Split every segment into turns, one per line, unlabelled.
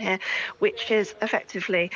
here, which is effectively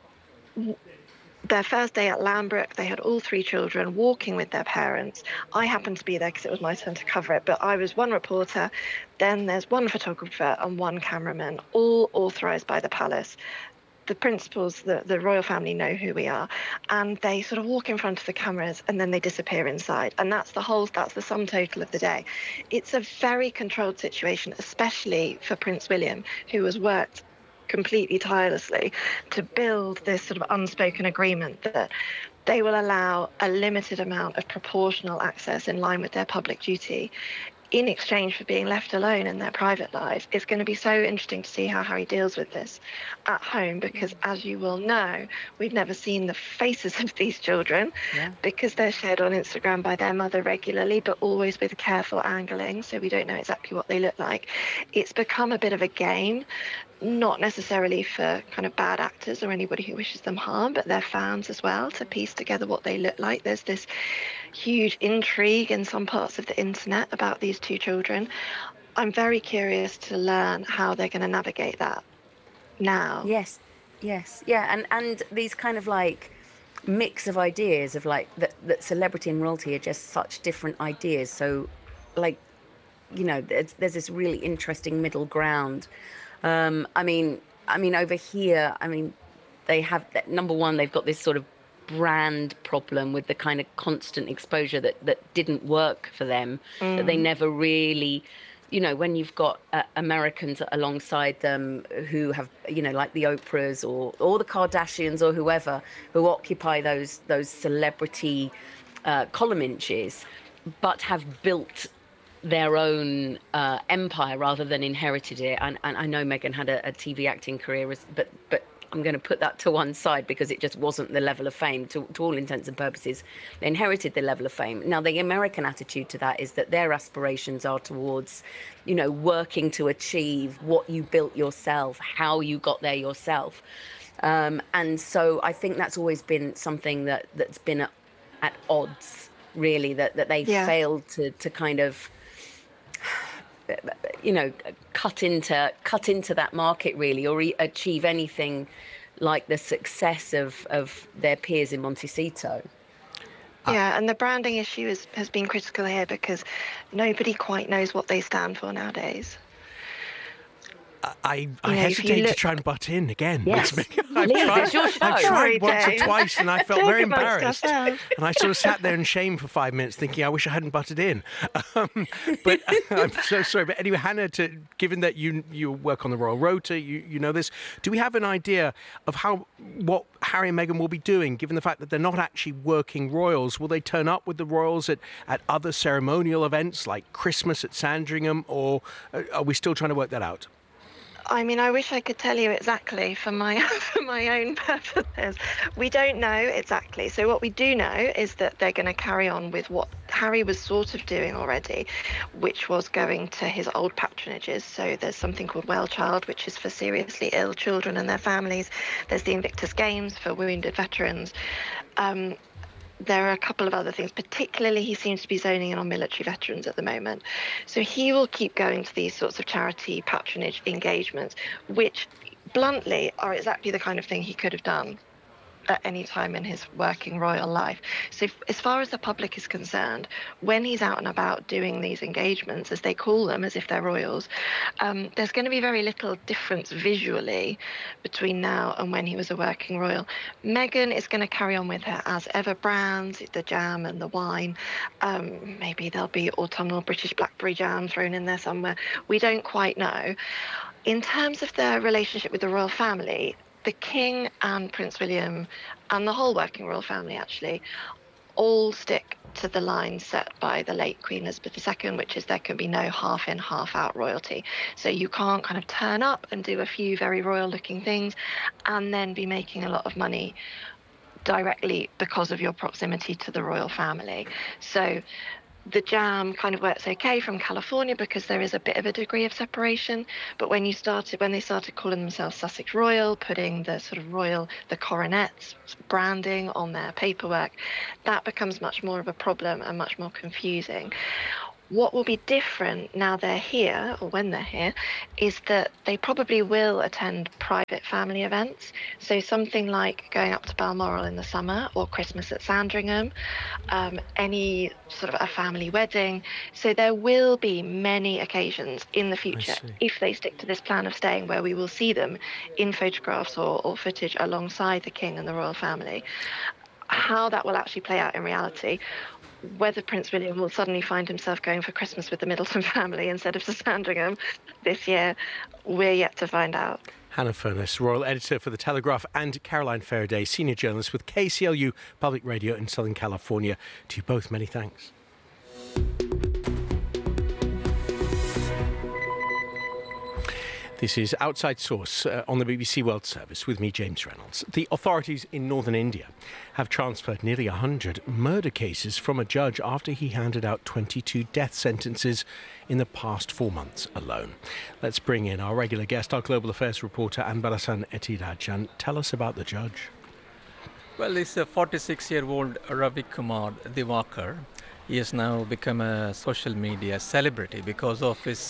their first day at Lambrook. They had all three children walking with their parents. I happened to be there because it was my turn to cover it, but I was one reporter. Then there's one photographer and one cameraman, all authorized by the palace. The principals, the royal family know who we are, and they sort of walk in front of the cameras and then they disappear inside. And that's the sum total of the day. It's a very controlled situation, especially for Prince William, who has worked completely tirelessly to build this sort of unspoken agreement that they will allow a limited amount of proportional access in line with their public duty in exchange for being left alone in their private lives. It's going to be so interesting to see how Harry deals with this at home, because as you will know, we've never seen the faces of these children because they're shared on Instagram by their mother regularly, but always with careful angling, so we don't know exactly what they look like. It's become a bit of a game, not necessarily for kind of bad actors or anybody who wishes them harm, but their fans as well, to piece together what they look like. There's this huge intrigue in some parts of the internet about these two children. I'm very curious to learn how they're going to navigate that now.
Yes, yeah, and these kind of like mix of ideas of like that celebrity and royalty are just such different ideas. So, like, there's this really interesting middle ground. I mean, over here, they have that number one. They've got this sort of brand problem with the kind of constant exposure that didn't work for them. That they never really, when you've got Americans alongside them who have, like the Oprahs or the Kardashians or whoever who occupy those celebrity column inches, but have built their own empire rather than inherited it. And I know Meghan had a TV acting career, but I'm going to put that to one side because it just wasn't the level of fame to all intents and purposes. They inherited the level of fame. Now, the American attitude to that is that their aspirations are towards, working to achieve what you built yourself, how you got there yourself. And so I think that's always been something that's been at odds, really, that they've failed to kind of cut into that market, really, or achieve anything like the success of their peers in Montecito.
Yeah, and the branding issue has been critical here because nobody quite knows what they stand for nowadays.
I hesitate to try and butt in again.
Yes.
I've tried once or twice and I felt very embarrassed. And I sort of sat there in shame for 5 minutes thinking I wish I hadn't butted in. But I'm so sorry. But anyway, Hannah, given that you work on the Royal Rota, you know this, do we have an idea of what Harry and Meghan will be doing, given the fact that they're not actually working royals? Will they turn up with the royals at other ceremonial events like Christmas at Sandringham, or are we still trying to work that out?
I mean, I wish I could tell you exactly for my own purposes. We don't know exactly. So what we do know is that they're going to carry on with what Harry was sort of doing already, which was going to his old patronages. So there's something called Wellchild, which is for seriously ill children and their families. There's the Invictus Games for wounded veterans. There are a couple of other things, particularly he seems to be zoning in on military veterans at the moment. So he will keep going to these sorts of charity patronage engagements, which bluntly are exactly the kind of thing he could have done at any time in his working royal life. So as far as the public is concerned, when he's out and about doing these engagements, as they call them, as if they're royals, there's going to be very little difference visually between now and when he was a working royal. Meghan is going to carry on with her as ever brands, the jam and the wine. Maybe there'll be autumnal British blackberry jam thrown in there somewhere. We don't quite know. In terms of their relationship with the royal family, the King and Prince William and the whole working royal family actually all stick to the line set by the late Queen Elizabeth II, which is there can be no half in, half out royalty. So you can't kind of turn up and do a few very royal looking things and then be making a lot of money directly because of your proximity to the royal family. So the jam kind of works okay from California because there is a bit of a degree of separation. But when they started calling themselves Sussex Royal, putting the sort of the coronets branding on their paperwork, that becomes much more of a problem and much more confusing. What will be different now they're here, or when they're here, is that they probably will attend private family events. So something like going up to Balmoral in the summer, or Christmas at Sandringham, any sort of a family wedding. So there will be many occasions in the future, if they stick to this plan of staying, where we will see them in photographs or footage alongside the King and the royal family. How that will actually play out in reality, whether Prince William will suddenly find himself going for Christmas with the Middleton family instead of to Sandringham this year, we're yet to find out.
Hannah Furness, Royal Editor for The Telegraph, and Caroline Faraday, Senior Journalist with KCLU Public Radio in Southern California. To you both, many thanks. This is Outside Source on the BBC World Service with me, James Reynolds. The authorities in northern India have transferred nearly 100 murder cases from a judge after he handed out 22 death sentences in the past 4 months alone. Let's bring in our regular guest, our global affairs reporter, Anbarasan Ethirajan. Tell us about the judge.
Well, it's a 46-year-old Ravi Kumar Divakar. He has now become a social media celebrity because of his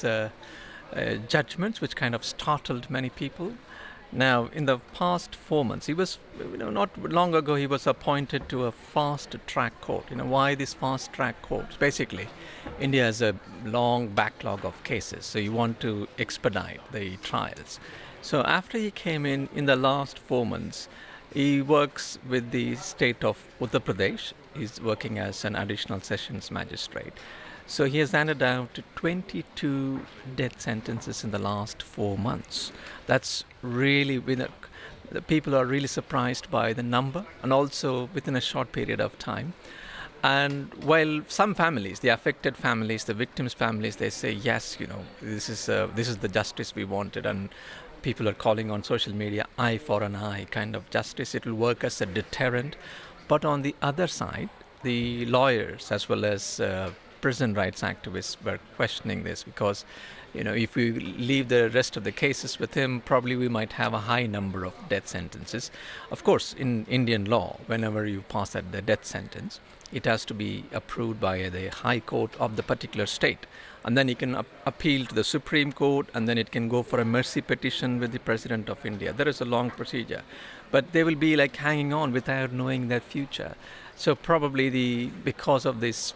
judgments, which kind of startled many people. Now, in the past 4 months, he was, not long ago, he was appointed to a fast-track court. Why this fast-track court? Basically, India has a long backlog of cases, so you want to expedite the trials. So after he came in the last 4 months, he works with the state of Uttar Pradesh. He's working as an additional sessions magistrate. So he has handed out 22 death sentences in the last 4 months. That's really, the people are really surprised by the number, and also within a short period of time. And while some families, the affected families, the victims' families, they say, yes, this is the justice we wanted, and people are calling on social media, eye for an eye kind of justice. It will work as a deterrent. But on the other side, the lawyers as well as prison rights activists were questioning this because, if we leave the rest of the cases with him, probably we might have a high number of death sentences. Of course, in Indian law, whenever you pass the death sentence, it has to be approved by the High Court of the particular state. And then you can appeal to the Supreme Court, and then it can go for a mercy petition with the President of India. There is a long procedure. But they will be like hanging on without knowing their future. So probably because of this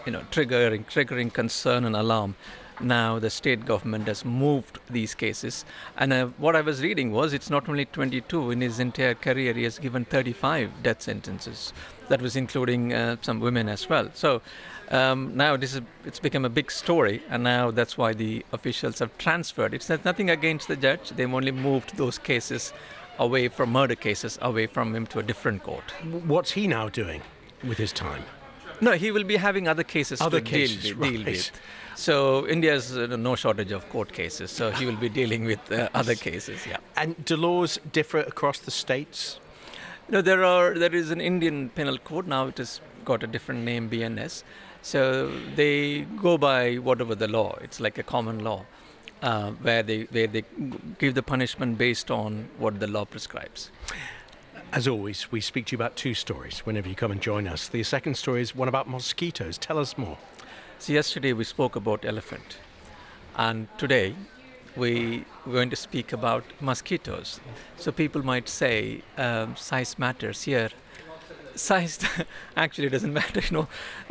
triggering concern and alarm, now the state government has moved these cases. And what I was reading was it's not only 22. In his entire career, he has given 35 death sentences. That was including some women as well. So now it's become a big story, and now that's why the officials have transferred. It's nothing against the judge. They've only moved those cases away from murder cases, away from him to a different court.
What's he now doing with his time?
No, he will be having other cases to deal with. So India has no shortage of court cases, so he will be dealing with other cases, yeah.
And do laws differ across the states?
No, there is an Indian penal code. Now it has got a different name, BNS. So they go by whatever the law. It's like a common law where they give the punishment based on what the law prescribes.
As always, we speak to you about two stories whenever you come and join us. The second story is one about mosquitoes. Tell us more.
So yesterday we spoke about elephant, and today we're going to speak about mosquitoes. So people might say size matters here. Size actually doesn't matter.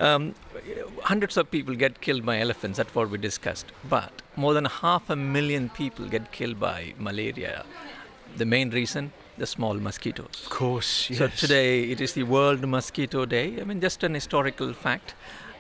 Hundreds of people get killed by elephants. That's what we discussed. But more than 500,000 people get killed by malaria. The main reason, the small mosquitoes.
Of course, yes.
So today it is the World Mosquito Day. Just an historical fact.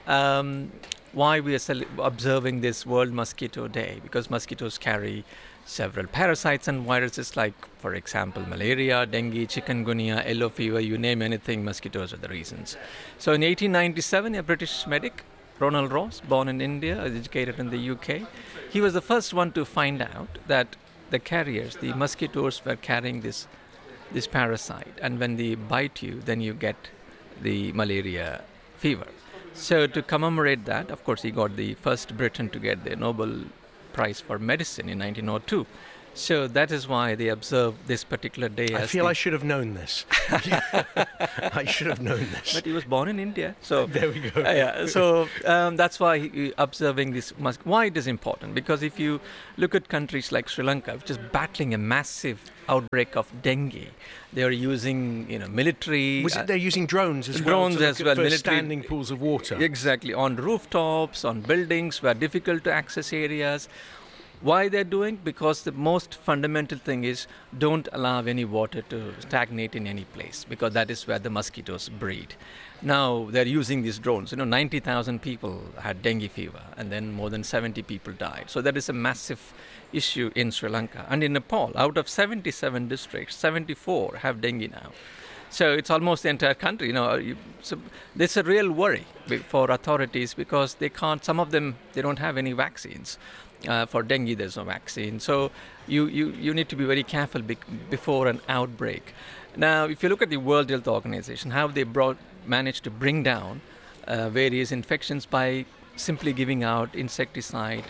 Why we are observing this World Mosquito Day? Because mosquitoes carry several parasites and viruses like, for example, malaria, dengue, chikungunya, yellow fever, you name anything, mosquitoes are the reasons. So in 1897, a British medic, Ronald Ross, born in India, educated in the UK, he was the first one to find out that the carriers, the mosquitoes, were carrying this parasite, and when they bite you, then you get the malaria fever. So to commemorate that, of course, he got the first Briton to get the Nobel Prize for Medicine in 1902. So that is why they observe this particular day.
I feel I should have known this. I should have known this.
But he was born in India. So
there we go.
So that's why observing this. Why it is important? Because if you look at countries like Sri Lanka, which is battling a massive outbreak of dengue, they are using military.
They're using drones as well.
Drones as well.
Military standing pools of water.
Exactly, on rooftops, on buildings where difficult to access areas. Why they're doing? Because the most fundamental thing is don't allow any water to stagnate in any place, because that is where the mosquitoes breed. Now they're using these drones. 90,000 people had dengue fever, and then more than 70 people died. So that is a massive issue in Sri Lanka. And in Nepal, out of 77 districts, 74 have dengue now. So it's almost the entire country. So there's a real worry for authorities, because they can't. Some of them, they don't have any vaccines. For dengue, there's no vaccine. So you need to be very careful before an outbreak. Now, if you look at the World Health Organization, how they managed to bring down various infections by simply giving out insecticide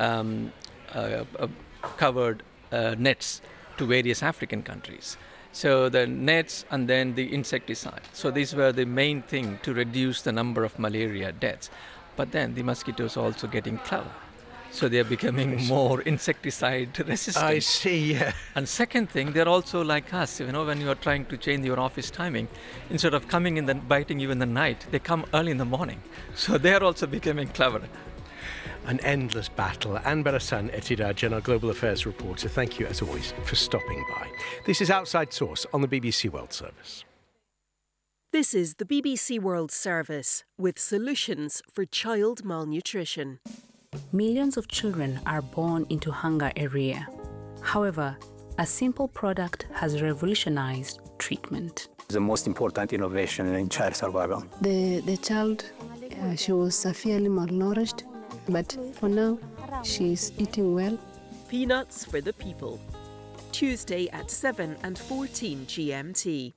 covered nets to various African countries. So the nets and then the insecticide. So these were the main thing to reduce the number of malaria deaths. But then the mosquitoes are also getting clever. So they're becoming more insecticide resistant.
I see, yeah.
And second thing, they're also like us. When you are trying to change your office timing, instead of coming in and biting you in the night, they come early in the morning. So they're also becoming clever.
An endless battle. Anne Barasan Etidaj, our Global Affairs reporter, thank you as always for stopping by. This is Outside Source on the BBC World Service.
This is the BBC World Service with solutions for child malnutrition.
Millions of children are born into hunger every year. However, a simple product has revolutionized treatment.
The most important innovation in child survival.
The child, she was severely malnourished, but for now, she's eating well.
Peanuts for the People. Tuesday at 7:14 GMT.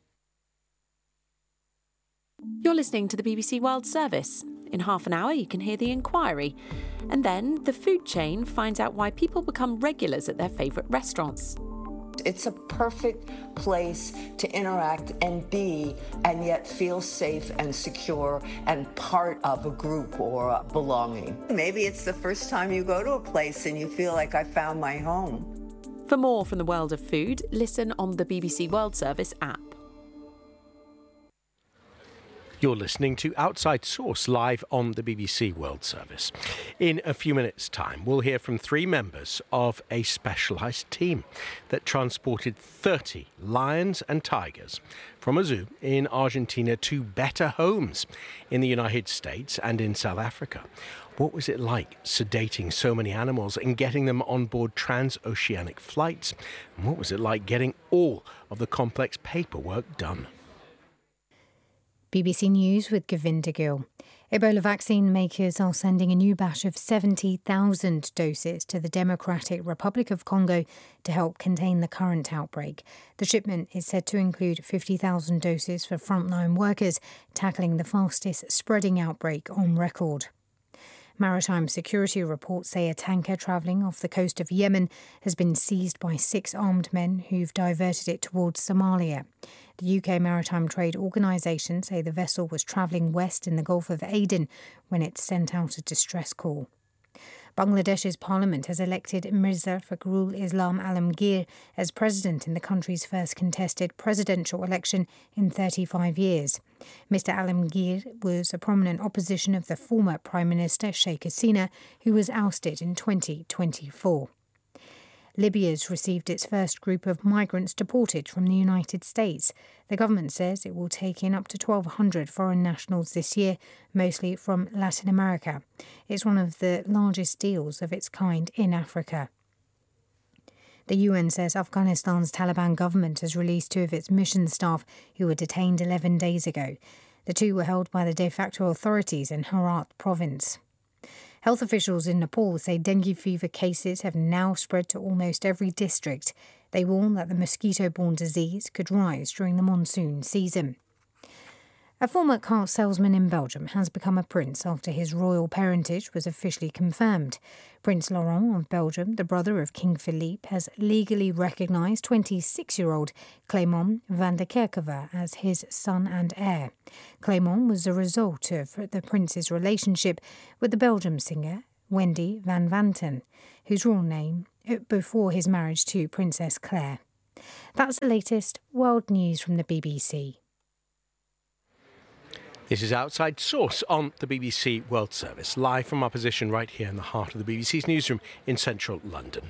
You're listening to the BBC World Service. In half an hour, you can hear the inquiry. And then the food chain finds out why people become regulars at their favourite restaurants.
It's a perfect place to interact and be, and yet feel safe and secure and part of a group or belonging. Maybe it's the first time you go to a place and you feel like I found my home.
For more from the world of food, listen on the BBC World Service app.
You're listening to Outside Source live on the BBC World Service. In a few minutes' time, we'll hear from 3 members of a specialised team that transported 30 lions and tigers from a zoo in Argentina to better homes in the United States and in South Africa. What was it like sedating so many animals and getting them on board transoceanic flights? And what was it like getting all of the complex paperwork done?
BBC News with Govinda Gill. Ebola vaccine makers are sending a new batch of 70,000 doses to the Democratic Republic of Congo to help contain the current outbreak. The shipment is said to include 50,000 doses for frontline workers, tackling the fastest spreading outbreak on record. Maritime security reports say a tanker travelling off the coast of Yemen has been seized by 6 armed men who've diverted it towards Somalia. The UK Maritime Trade Organisation say the vessel was travelling west in the Gulf of Aden when it sent out a distress call. Bangladesh's parliament has elected Mirza Fakhrul Islam Alamgir as president in the country's first contested presidential election in 35 years. Mr. Alamgir was a prominent opposition of the former Prime Minister Sheikh Hasina, who was ousted in 2024. Libya's received its first group of migrants deported from the United States. The government says it will take in up to 1,200 foreign nationals this year, mostly from Latin America. It's one of the largest deals of its kind in Africa. The UN says Afghanistan's Taliban government has released 2 of its mission staff who were detained 11 days ago. The 2 were held by the de facto authorities in Herat province. Health officials in Nepal say dengue fever cases have now spread to almost every district. They warn that the mosquito-borne disease could rise during the monsoon season. A former car salesman in Belgium has become a prince after his royal parentage was officially confirmed. Prince Laurent of Belgium, the brother of King Philippe, has legally recognised 26-year-old Clément van der Kerkhove as his son and heir. Clément was a result of the prince's relationship with the Belgian singer Wendy van Vanten, whose real name before his marriage to Princess Claire. That's the latest world news from the BBC.
This is Outside Source on the BBC World Service, live from our position right here in the heart of the BBC's newsroom in central London.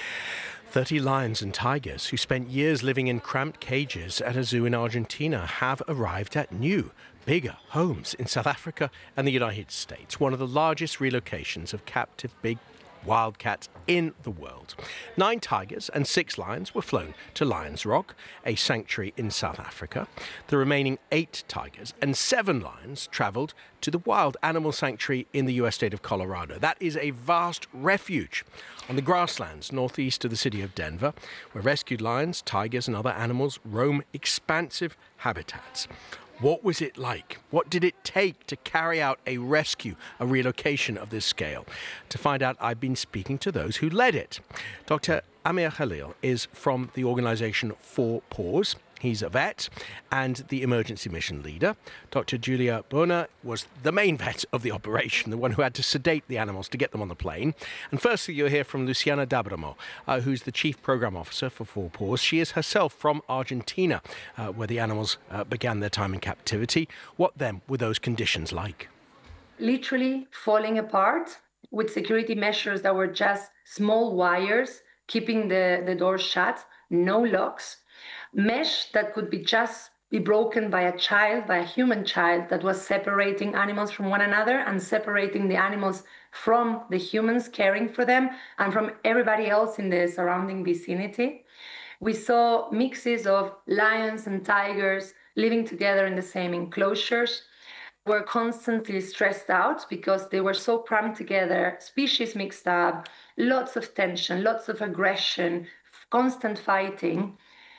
30 lions and tigers who spent years living in cramped cages at a zoo in Argentina have arrived at new, bigger homes in South Africa and the United States, one of the largest relocations of captive big wildcats in the world. 9 tigers and 6 lions were flown to Lions Rock, a sanctuary in South Africa. The remaining 8 tigers and 7 lions travelled to the Wild Animal Sanctuary in the US state of Colorado. That is a vast refuge on the grasslands northeast of the city of Denver, where rescued lions, tigers and other animals roam expansive habitats. What was it like? What did it take to carry out a rescue, a relocation of this scale? To find out, I've been speaking to those who led it. Dr. Amir Khalil is from the organisation 4 Paws. He's a vet and the emergency mission leader. Dr. Julia Bona was the main vet of the operation, the one who had to sedate the animals to get them on the plane. And firstly, you'll hear from Luciana D'Abramo, who's the chief program officer for 4 Paws. She is herself from Argentina, where the animals began their time in captivity. What then were those conditions like?
Literally falling apart with security measures that were just small wires, keeping the doors shut, no locks. Mesh that could be broken by a child, by a human child, that was separating animals from one another and separating the animals from the humans caring for them and from everybody else in the surrounding vicinity. We saw mixes of lions and tigers living together in the same enclosures. Were constantly stressed out because they were so crammed together, species mixed up, lots of tension, lots of aggression, constant fighting.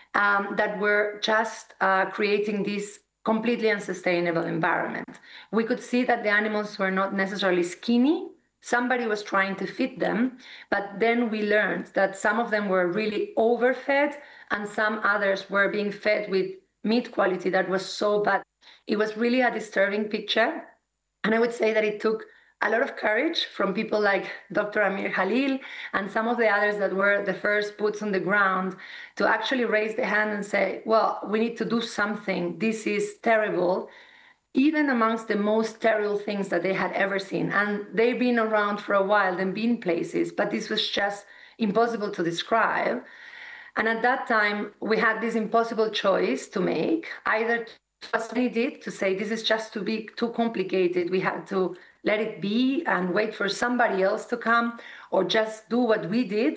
That were just creating this completely unsustainable environment. We could see that the animals were not necessarily skinny. Somebody was trying to feed them, but then we learned that some of them were really overfed and some others were being fed with meat quality that was so bad. It was really a disturbing picture. And I would say that it took a lot of courage from people like Dr. Amir Khalil and some of the others that were the first boots on the ground to actually raise the hand and say, well, we need to do something. This is terrible, even amongst the most terrible things that they had ever seen. And they've been around for a while and been places, but this was just impossible to describe. And at that time, we had this impossible choice to make, either as we did, to say this is just too complicated. We had to let it be and wait for somebody else to come, or just do what we did.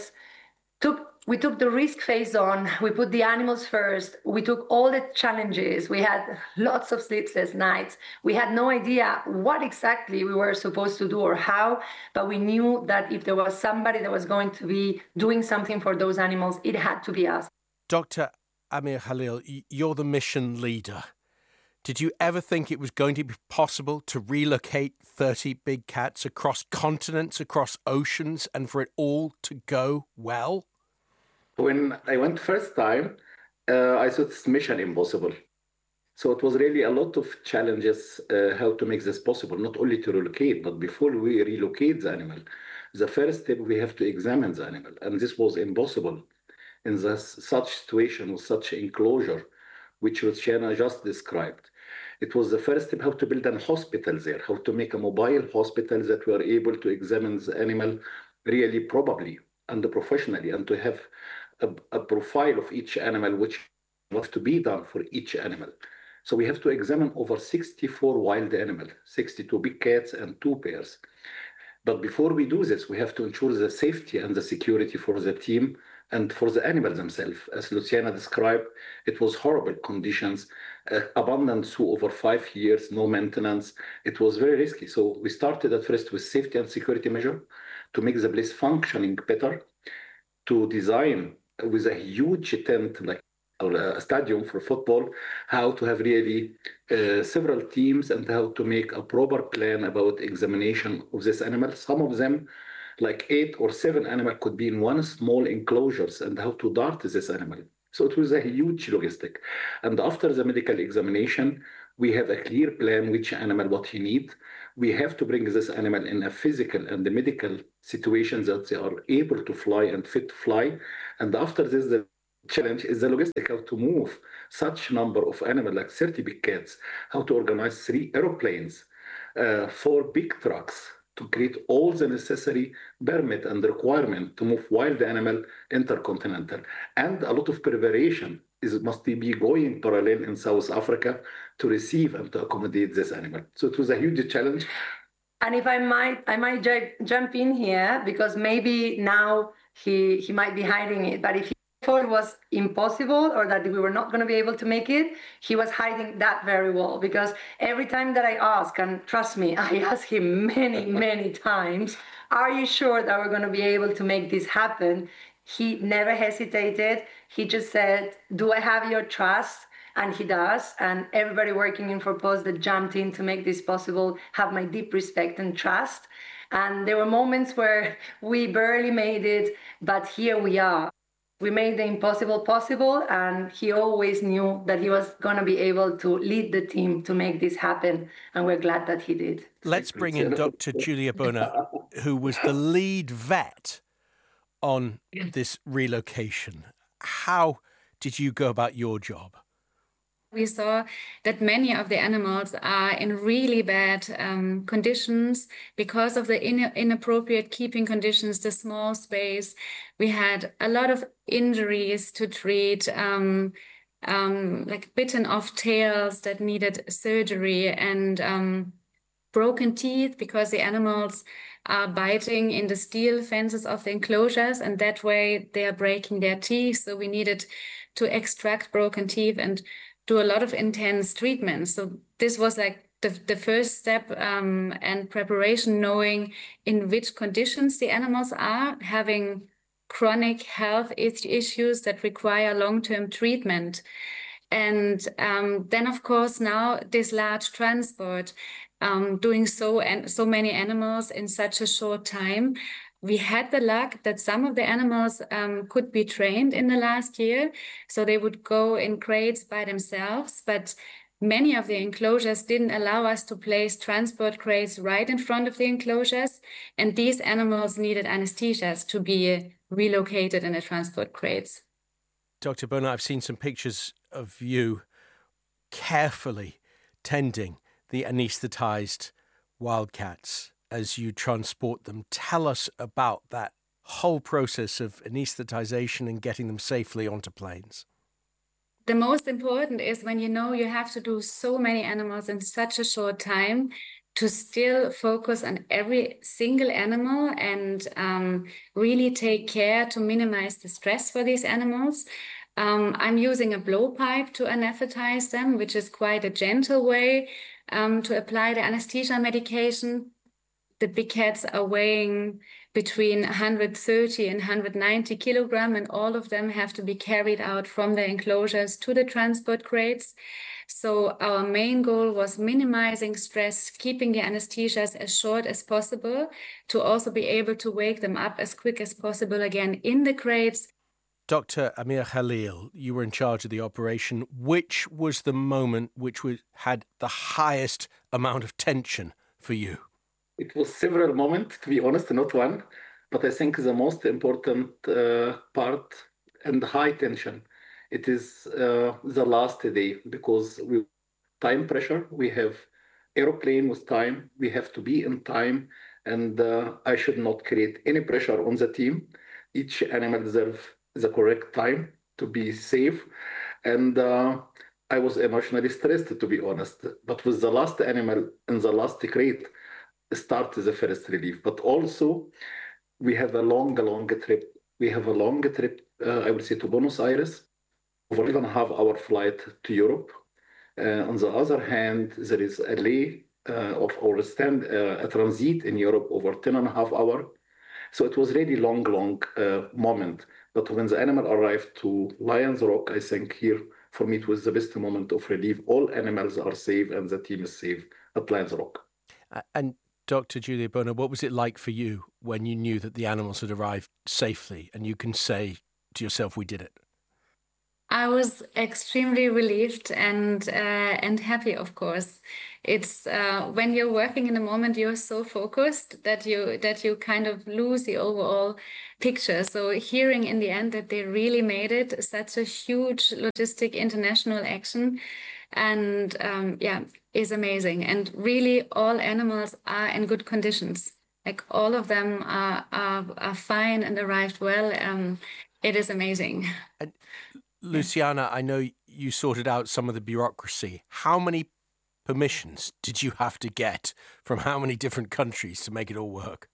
We took the risk face on. We put the animals first. We took all the challenges. We had lots of sleepless nights. We had no idea what exactly we were supposed to do or how, but we knew that if there was somebody that was going to be doing something for those animals, it had to be us.
Dr. Amir Khalil, you're the mission leader. Did you ever think it was going to be possible to relocate 30 big cats across continents, across oceans, and for it all to go well?
When I went first time, I thought it's mission impossible. So it was really a lot of challenges how to make this possible, not only to relocate, but before we relocate the animal, the first step we have to examine the animal. And this was impossible in such situation with such enclosure, which Luciana just described. It was the first step how to build a hospital there, how to make a mobile hospital that were able to examine the animal really probably and professionally, and to have a profile of each animal, which was to be done for each animal. So we have to examine over 64 wild animals, 62 big cats and 2 pairs. But before we do this, we have to ensure the safety and the security for the team and for the animals themselves. As Luciana described, it was horrible conditions, abandoned zoo over 5 years, no maintenance. It was very risky. So we started at first with safety and security measure to make the place functioning better, to design with a huge tent, like or a stadium for football, how to have really several teams and how to make a proper plan about examination of this animal. Some of them, like 8 or 7 animals, could be in one small enclosures, and how to dart this animal. So it was a huge logistic. And after the medical examination, we have a clear plan which animal, what he need. We have to bring this animal in a physical and the medical situation that they are able to fly and fit to fly. And after this, the challenge is the logistic, how to move such number of animals, like 30 big cats, how to organize 3 airplanes, 4 big trucks, to create all the necessary permit and requirement to move wild animal intercontinental. And a lot of preparation must be going parallel in South Africa to receive and to accommodate this animal. So it was a huge challenge.
And if I might jump in here, because maybe now he might be hiding it, but if he thought it was impossible or that we were not going to be able to make it, he was hiding that very well. Because every time that I ask, and trust me, I ask him many times, are you sure that we're going to be able to make this happen? He never hesitated. He just said, do I have your trust? And he does. And everybody working in ForPost that jumped in to make this possible have my deep respect and trust. And there were moments where we barely made it, but here we are. We made the impossible possible, and he always knew that he was going to be able to lead the team to make this happen, and we're glad that he did.
Let's bring in Dr. Julia Bona, who was the lead vet on this relocation. How did you go about your job?
We saw that many of the animals are in really bad conditions because of the inappropriate keeping conditions, the small space. We had a lot of injuries to treat, like bitten off tails that needed surgery, and broken teeth because the animals are biting in the steel fences of the enclosures, and that way they are breaking their teeth. So we needed to extract broken teeth and do a lot of intense treatment. So this was like the first step and preparation, knowing in which conditions the animals are, having chronic health issues that require long-term treatment. And then, of course, now this large transport, doing so many animals in such a short time. We had the luck that some of the animals could be trained in the last year, so they would go in crates by themselves, but many of the enclosures didn't allow us to place transport crates right in front of the enclosures, and these animals needed anesthesias to be relocated in the transport crates.
Dr. Bona, I've seen some pictures of you carefully tending the anaesthetized wildcats as you transport them. Tell us about that whole process of anesthetization and getting them safely onto planes.
The most important is when you know you have to do so many animals in such a short time, to still focus on every single animal and really take care to minimize the stress for these animals. I'm using a blowpipe to anesthetize them, which is quite a gentle way to apply the anesthesia medication. The big cats are weighing between 130 and 190 kilograms, and all of them have to be carried out from the enclosures to the transport crates. So our main goal was minimizing stress, keeping the anesthesias as short as possible, to also be able to wake them up as quick as possible again in the crates.
Dr. Amir Khalil, you were in charge of the operation. Which was the moment which had the highest amount of tension for you?
It was several moments, to be honest, not one. But I think the most important part and high tension, it is the last day, because we time pressure, we have aeroplane with time, we have to be in time, and I should not create any pressure on the team. Each animal deserves the correct time to be safe. And I was emotionally stressed, to be honest. But with the last animal in the last crate, start the first relief. But also, we have a long trip. We have a long trip, I would say, to Buenos Aires, over 1.5-hour flight to Europe. On the other hand, there is a delay of our a transit in Europe over 10.5 hours. So it was really long moment. But when the animal arrived to Lions Rock, I think here, for me, it was the best moment of relief. All animals are safe and the team is safe at Lions Rock.
And Dr. Julia Bono, what was it like for you when you knew that the animals had arrived safely and you can say to yourself, we did it?
I was extremely relieved and happy, of course. It's when you're working in a moment, you're so focused that you kind of lose the overall picture. So hearing in the end that they really made it, such a huge logistic international action, and is amazing. And really, all animals are in good conditions. Like all of them are fine and arrived well. It is amazing.
And Luciana, I know you sorted out some of the bureaucracy. How many permissions did you have to get from how many different countries to make it all work?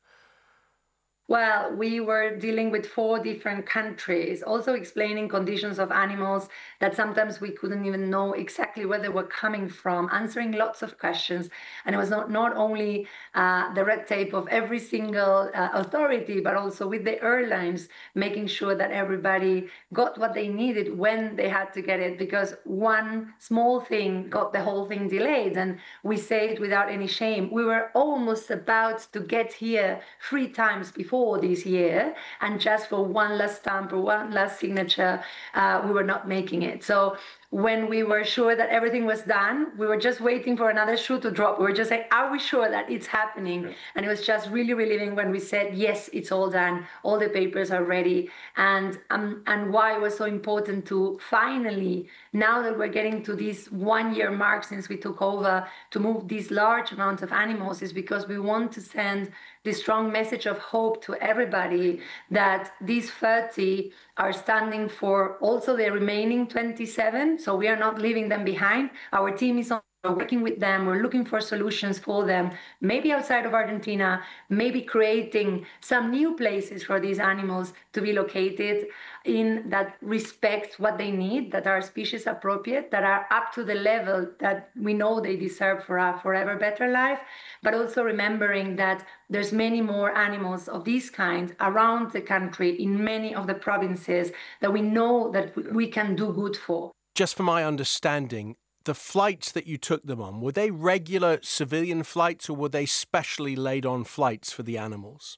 Well, we were dealing with 4 different countries, also explaining conditions of animals that sometimes we couldn't even know exactly where they were coming from, answering lots of questions. And it was not only the red tape of every single authority, but also with the airlines, making sure that everybody got what they needed when they had to get it, because one small thing got the whole thing delayed. And we say it without any shame. We were almost about to get here 3 times before this year, and just for one last stamp or one last signature, we were not making it. So when we were sure that everything was done, we were just waiting for another shoe to drop. We were just like, are we sure that it's happening? And it was just really relieving when we said, yes, it's all done. All the papers are ready. And why it was so important to finally, now that we're getting to this 1-year mark since we took over, to move this large amount of animals, is because we want to send this strong message of hope to everybody that these 30 are standing for also the remaining 27. So we are not leaving them behind. Our team is working with them. We're looking for solutions for them, maybe outside of Argentina, maybe creating some new places for these animals to be located in that respect what they need, that are species appropriate, that are up to the level that we know they deserve for a forever better life, but also remembering that there's many more animals of this kind around the country in many of the provinces that we know that we can do good for.
Just for my understanding, the flights that you took them on, were they regular civilian flights or were they specially laid on flights for the animals?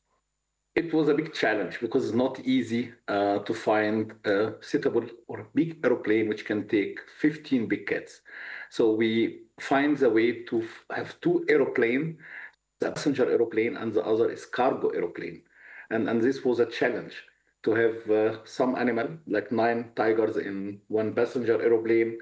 It was a big challenge because it's not easy to find a suitable or big aeroplane which can take 15 big cats. So we find the way to have 2 aeroplanes, the passenger aeroplane and the other is cargo aeroplane. And this was a challenge to have some animal, like 9 tigers in one passenger aeroplane,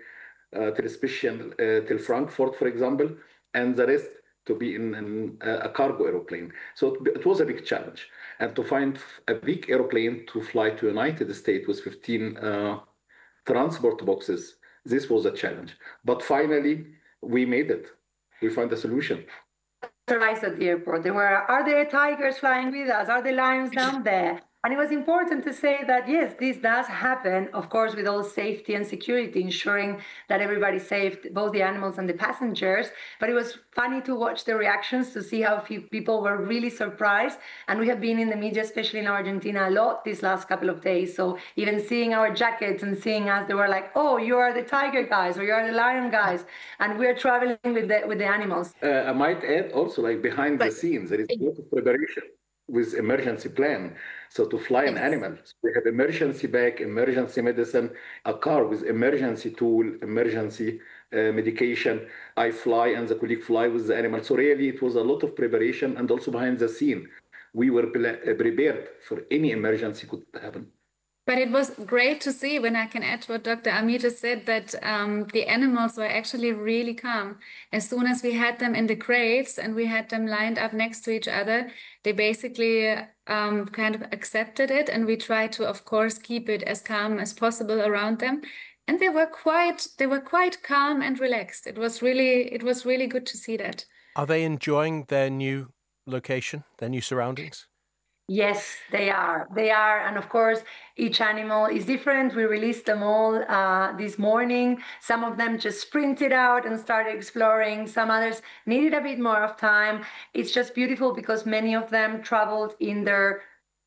till Frankfurt, for example, and the rest to be in a cargo aeroplane. So it was a big challenge. And to find a big aeroplane to fly to United States with 15 transport boxes, this was a challenge. But finally, we made it. We found a solution.
At the airport, are there tigers flying with us? Are the lions down there? And it was important to say that, yes, this does happen, of course, with all safety and security, ensuring that everybody's safe, both the animals and the passengers. But it was funny to watch the reactions, to see how few people were really surprised. And we have been in the media, especially in Argentina, a lot these last couple of days. So even seeing our jackets and seeing us, they were like, oh, you are the tiger guys, or you are the lion guys. And we're traveling with the animals.
I might add also, like behind the scenes, there is a lot of preparation with emergency plan. So to fly an animal, so we have emergency bag, emergency medicine, a car with emergency tool, emergency medication. I fly and the colleague fly with the animal. So really it was a lot of preparation, and also behind the scene, we were prepared for any emergency could happen.
But it was great to see, when I can add what Dr. Amir just said, that the animals were actually really calm. As soon as we had them in the crates and we had them lined up next to each other, they basically kind of accepted it. And we tried to, of course, keep it as calm as possible around them. And they were quite calm and relaxed. It was really good to see that.
Are they enjoying their new location, their new surroundings?
Yes, they are. They are. And of course, each animal is different. We released them all this morning. Some of them just sprinted out and started exploring. Some others needed a bit more of time. It's just beautiful because many of them traveled in their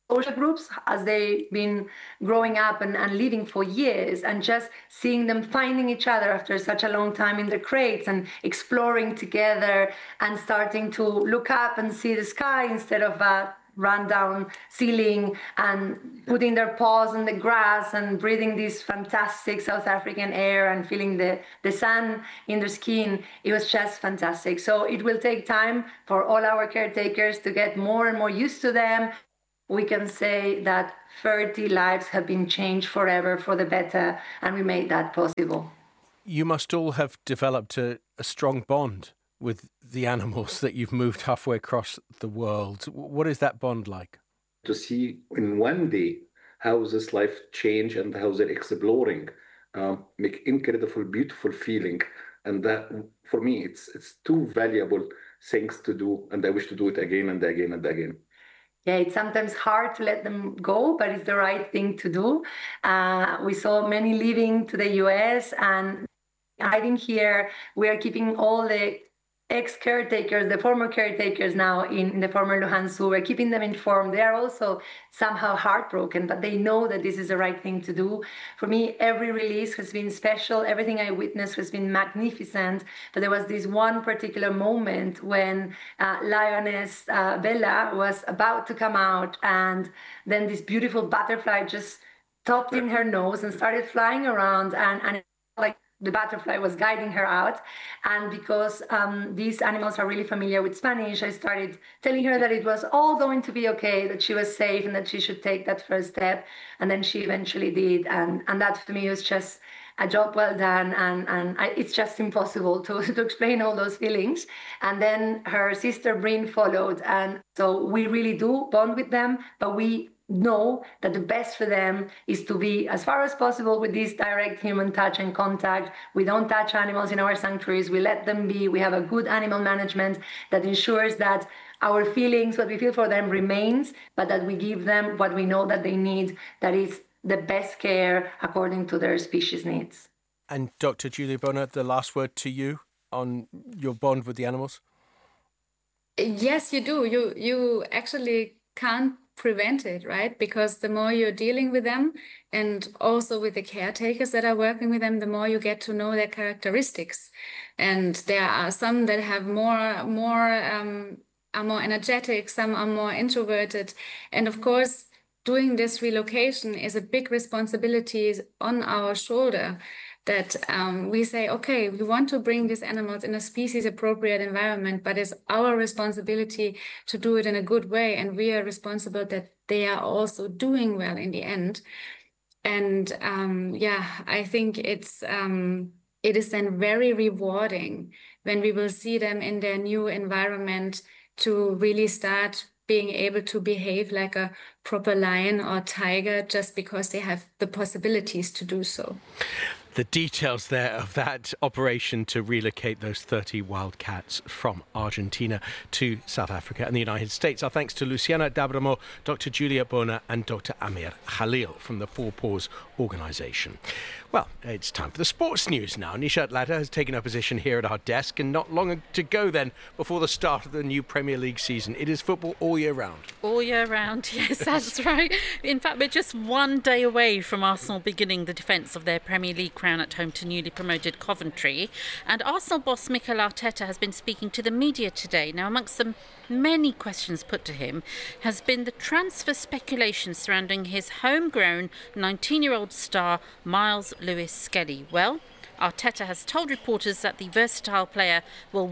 social groups as they've been growing up and living for years, and just seeing them finding each other after such a long time in the crates and exploring together and starting to look up and see the sky instead of a run-down ceiling, and putting their paws on the grass and breathing this fantastic South African air and feeling the sun in their skin. It was just fantastic. So it will take time for all our caretakers to get more and more used to them. We can say that 30 lives have been changed forever for the better, and we made that possible.
You must all have developed a strong bond with the animals that you've moved halfway across the world. What is that bond like?
To see in one day how this life change and how they're exploring, make incredible, beautiful feeling. And that, for me, it's two valuable things to do, and I wish to do it again and again and again.
Yeah, it's sometimes hard to let them go, but it's the right thing to do. We saw many leaving to the US, and hiding here, we are keeping all the ex-caretakers, the former caretakers now in the former Luhans Zoo. We're keeping them informed. They are also somehow heartbroken, but they know that this is the right thing to do. For me, every release has been special. Everything I witnessed has been magnificent. But there was this one particular moment when lioness Bella was about to come out, and then this beautiful butterfly just stopped in her nose and started flying around, and like the butterfly was guiding her out. And because these animals are really familiar with Spanish, I started telling her that it was all going to be okay, that she was safe and that she should take that first step. And then she eventually did. And that for me was just a job well done. And it's just impossible to explain all those feelings. And then her sister Bryn followed. And so we really do bond with them, but we know that the best for them is to be as far as possible with this direct human touch and contact. We don't touch animals in our sanctuaries. We let them be. We have a good animal management that ensures that our feelings, what we feel for them, remains, but that we give them what we know that they need, that is the best care according to their species needs.
And Dr. Giulia Bona, the last word to you on your bond with the animals?
Yes, you do. You actually can't prevent it, right? Because the more you're dealing with them, and also with the caretakers that are working with them, the more you get to know their characteristics. And there are some that have are more energetic, some are more introverted. And of course, doing this relocation is a big responsibility on our shoulder, that we say, okay, we want to bring these animals in a species-appropriate environment, but it's our responsibility to do it in a good way, and we are responsible that they are also doing well in the end. And I think it is then very rewarding when we will see them in their new environment to really start being able to behave like a proper lion or tiger just because they have the possibilities to do so.
The details there of that operation to relocate those 30 wild cats from Argentina to South Africa and the United States. Our thanks to Luciana d'Abramo, Dr. Giulia Bona and Dr. Amir Khalil from the Four Paws organisation. Well, it's time for the sports news now. Nishat Ladha has taken her position here at our desk, and not long to go then before the start of the new Premier League season. It is football all year round.
All year round, yes, that's right. In fact, we're just one day away from Arsenal beginning the defence of their Premier League crown at home to newly promoted Coventry. And Arsenal boss Mikel Arteta has been speaking to the media today. Now, amongst the many questions put to him has been the transfer speculation surrounding his homegrown 19-year-old star Miles Lewis-Skelly. Well, Arteta has told reporters that the versatile player will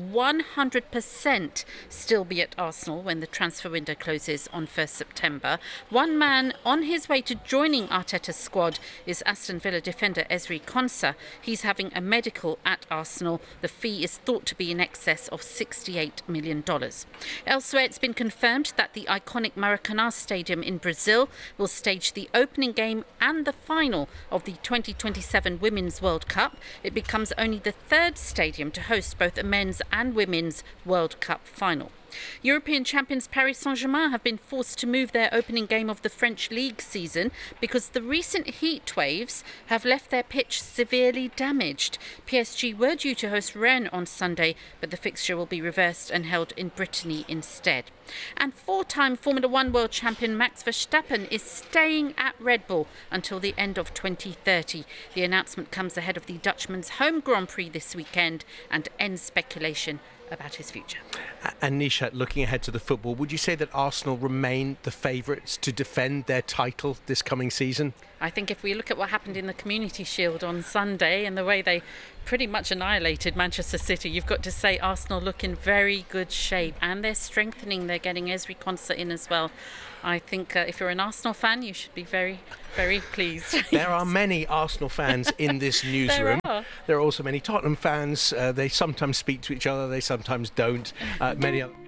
100% still be at Arsenal when the transfer window closes on 1st September. One man on his way to joining Arteta's squad is Aston Villa defender Ezri Konsa. He's having a medical at Arsenal. The fee is thought to be in excess of $68 million. Elsewhere, it's been confirmed that the iconic Maracanã Stadium in Brazil will stage the opening game and the final of the 2027 Women's World Cup. It becomes only the third stadium to host both a men's and women's World Cup final. European champions Paris Saint-Germain have been forced to move their opening game of the French League season because the recent heat waves have left their pitch severely damaged. PSG were due to host Rennes on Sunday, but the fixture will be reversed and held in Brittany instead. And four-time Formula One world champion Max Verstappen is staying at Red Bull until the end of 2030. The announcement comes ahead of the Dutchman's home Grand Prix this weekend and ends speculation about his future.
And Nishat, looking ahead to the football, would you say that Arsenal remain the favourites to defend their title this coming season?
I think if we look at what happened in the Community Shield on Sunday and the way they pretty much annihilated Manchester City, you've got to say Arsenal look in very good shape, and they're strengthening. They're getting Ezri Konsa in as well. I think if you're an Arsenal fan, you should be very, very pleased.
There are many Arsenal fans in this newsroom. There are also many Tottenham fans. They sometimes speak to each other, they sometimes don't. Many other.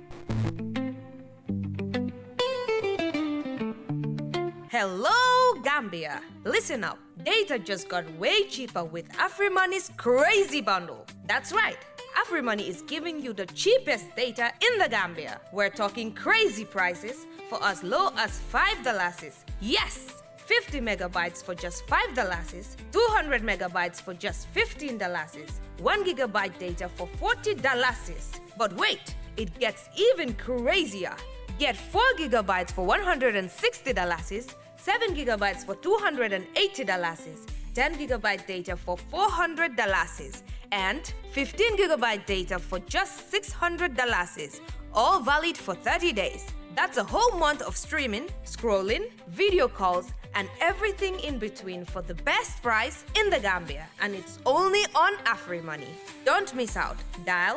Hello, Gambia. Listen up. Data just got way cheaper with AfriMoney's crazy bundle. That's right. AfriMoney is giving you the cheapest data in the Gambia. We're talking crazy prices for as low as $5. Yes! 50 megabytes for just $5, 200 megabytes for just $15, 1 gigabyte data for $40. But wait, it gets even crazier. Get 4 gigabytes for $160, 7 gigabytes for $280, 10 gigabyte data for $400, and 15 gigabyte data for just $600, all valid for 30 days. That's a whole month of streaming, scrolling, video calls, and everything in between for the best price in the Gambia. And it's only on AfriMoney. Don't miss out. Dial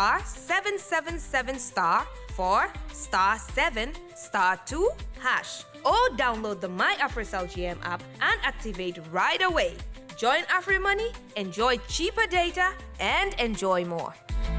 *777* for *7*2# or download the My AfriCell GM app and activate right away. Join AfriMoney, enjoy cheaper data, and enjoy more.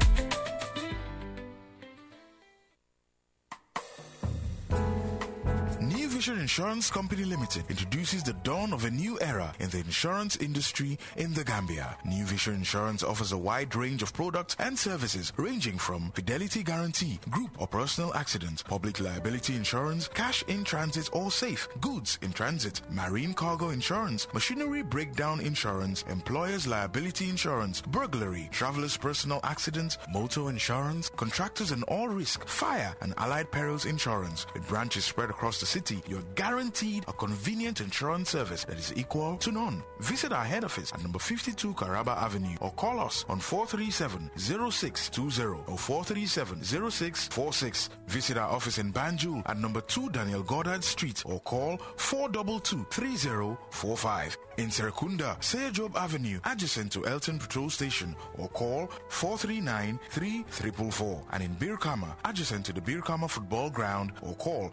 New Vision Insurance Company Limited introduces the dawn of a new era in the insurance industry in the Gambia. New Vision Insurance offers a wide range of products and services ranging from fidelity guarantee, group or personal accident, public liability insurance, cash in transit or safe, goods in transit, marine cargo insurance, machinery breakdown insurance, employer's liability insurance, burglary, traveler's personal accident, motor insurance, contractors and all risk, fire and allied perils insurance. With branches spread across the city, you're guaranteed a convenient insurance service that is equal to none. Visit our head office at number 52 Caraba Avenue or call us on 437-0620 or 437-0646. Visit our office in Banjul at number 2 Daniel Goddard Street or call 422-3045. In Serekunda, Seyajob Avenue, adjacent to Elton Patrol Station, or call 439-3444. And in Birkama, adjacent to the Birkama Football Ground, or call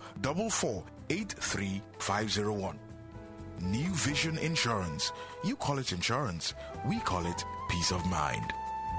4483501. New Vision Insurance. You call it insurance, we call it peace of mind.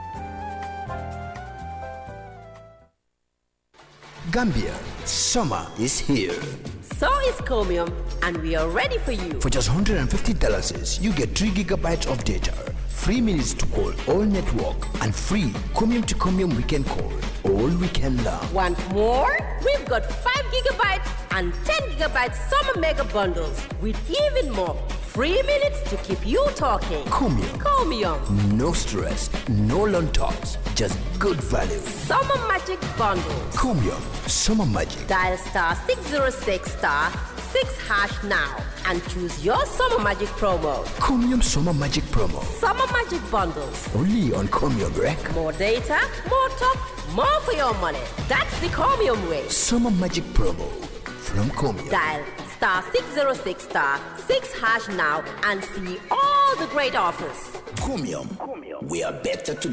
Gambia, summer is here.
So is Comium, and we are ready for you.
For just $150, you get 3 gigabytes of data, free minutes to call all network, and free Comium to Comium weekend call all weekend long.
Want more? We've got 5 gigabytes and 10 gigabytes summer mega bundles with even more free minutes to keep you talking.
Comium.
Comium.
No stress, no long talks, just good value.
Summer Magic bundles.
Comium, Summer Magic.
Dial *606*6# now and choose your Summer Magic promo.
Comium Summer Magic promo.
Summer Magic bundles.
Only on Comium Rec.
More data, more talk, more for your money. That's the Comium way.
Summer Magic promo from Comium.
Dial *606*6# now and see all the great offers.
Comium, we are better together.